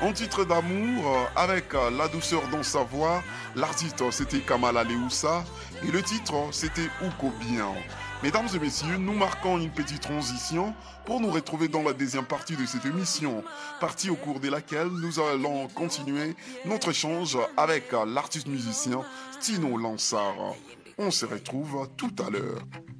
Un titre d'amour avec la douceur dans sa voix. L'artiste c'était Kamala Leoussa et le titre c'était Uko Bien. Mesdames et messieurs, nous marquons une petite transition pour nous retrouver dans la deuxième partie de cette émission, partie au cours de laquelle nous allons continuer notre échange avec l'artiste musicien Tino Lansar. On se retrouve tout à l'heure.